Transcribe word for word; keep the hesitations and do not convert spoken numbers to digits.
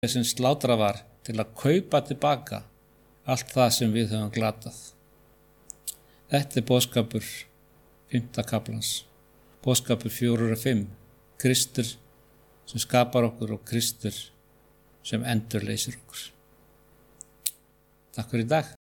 sem slátrað var til að kaupa tilbaka allt það sem við höfum glatað. Þetta er boðskapur fimmta kaflans, boðskapur fjórar og fimm, Kristur sem skapar okkur og Kristur sem endurleysir okkur. Takk fyrir í dag.